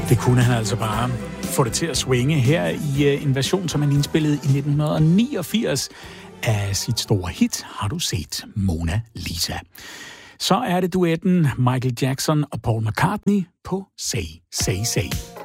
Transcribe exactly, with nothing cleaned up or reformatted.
Det kunne han altså bare få det til at swinge her i en version, som han indspillede i nitten niogfirs af sit store hit, Har du set Mona Lisa? Så er det duetten Michael Jackson og Paul McCartney på Say, Say, Say.